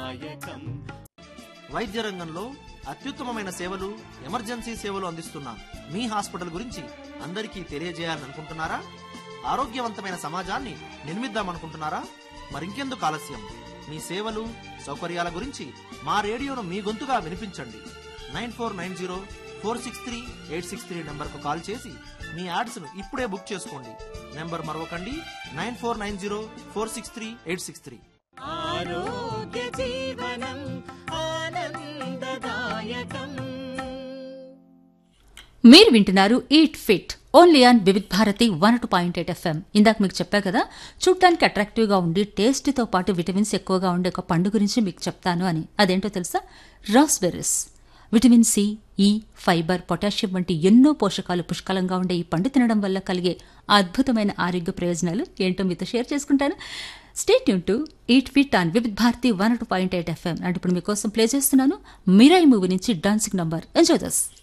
వైద్య రంగంలో అత్యుత్తమమైన సేవలు, ఎమర్జెన్సీ సేవలు అందిస్తున్న మీ హాస్పిటల్ గురించి అందరికీ తెలియజేయాలనుకుంటున్నారా? ఆరోగ్యవంతమైన సమాజాన్ని నిర్మిద్దామనుకుంటున్నారా? మరింకెందుకు ఆలస్యం? మీ సేవలు, సౌకర్యాల గురించి మా రేడియోను మీ గొంతుగా వినిపించండి. 9490463863 నంబర్కు కాల్ చేసి మీ యాడ్స్ను ఇప్పుడే బుక్ చేసుకోండి. నెంబర్ మరొకండి, 9490463863. ఆరోగ్య జీవనం ఆనందదాయకం. మీరు వింటున్నారు eat fit only on Vividh Bharati 102.8 FM. ఇందాక మీకు చెప్పా కదా, చూడటానికి అట్రాక్టివ్గా ఉండి టేస్ట్తో పాటు విటమిన్స్ ఎక్కువగా ఉండే ఒక పండు గురించి మీకు చెప్తాను అని. అదేంటో తెలుసా? రాస్బెర్రీస్. విటమిన్ సి, ఈ, ఫైబర్, పొటాషియం వంటి ఎన్నో పోషకాలు పుష్కలంగా ఉండే ఈ పండు తినడం వల్ల కలిగే అద్భుతమైన ఆరోగ్య ప్రయోజనాలు ఏంటో మీతో షేర్ చేసుకుంటాను. Stay tune to eat fit on Vividh Bharati 102.8 FM. అంటే ఇప్పుడు మీకోసం ప్లే చేస్తున్నాను మిరాయి మూవీ నుంచి డాన్సింగ్ నంబర్. Enjoy this.